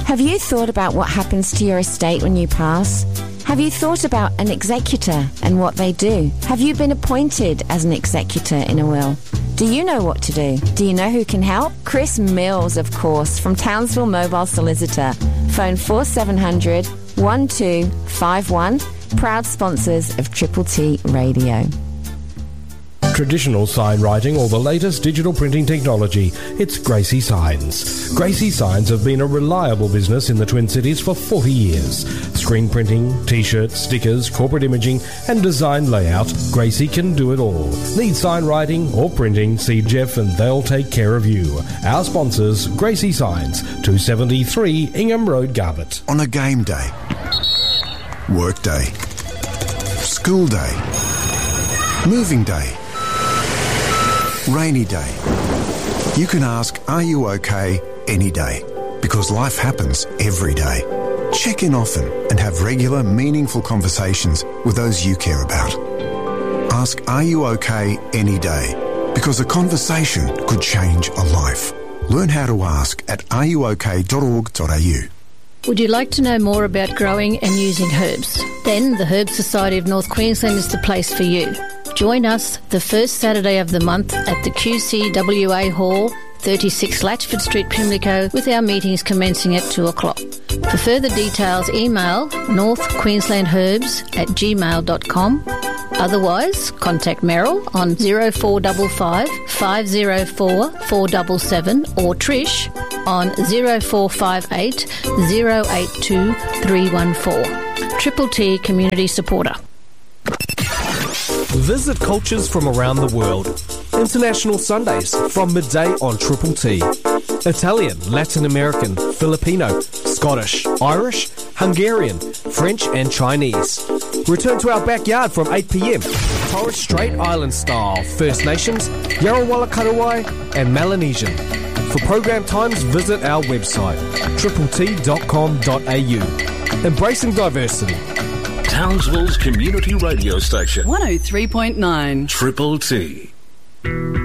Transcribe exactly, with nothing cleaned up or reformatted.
Have you thought about what happens to your estate when you pass? Have you thought about an executor and what they do? Have you been appointed as an executor in a will? Do you know what to do? Do you know who can help? Chris Mills, of course, from Townsville Mobile Solicitor. Phone four seven zero zero, one two five one. Proud sponsors of Triple T Radio. Traditional sign writing or the latest digital printing technology, it's Gracie Signs. Gracie Signs have been a reliable business in the Twin Cities for forty years. Screen printing, t-shirts, stickers, corporate imaging and design layout, Gracie can do it all. Need sign writing or printing, see Jeff and they'll take care of you. Our sponsors, Gracie Signs, two seventy-three Ingham Road, Garbutt. On a game day, work day, school day, moving day, rainy day. You can ask, are you okay, any day? Because life happens every day. Check in often and have regular, meaningful conversations with those you care about. Ask, are you okay, any day? Because a conversation could change a life. Learn how to ask at are you okay dot org dot a u. Would you like to know more about growing and using herbs? Then the Herb Society of North Queensland is the place for you. Join us the first Saturday of the month at the Q C W A Hall, thirty-six Latchford Street, Pimlico, with our meetings commencing at two o'clock. For further details, email northqueenslandherbs at gmail dot com. Otherwise, contact Meryl on zero four five five, five zero four, four seven seven or Trish on zero four five eight, zero eight two, three one four. Triple T Community Supporter. Visit cultures from around the world. International Sundays from midday on Triple T. Italian, Latin American, Filipino, Scottish, Irish, Hungarian, French and Chinese. Return to our backyard from eight p.m. Torres Strait Island style, First Nations, Yarrawalla Karawai and Melanesian. For program times, visit our website, triple t dot com dot a u. Embracing diversity. Townsville's community radio station. one oh three point nine. Triple T.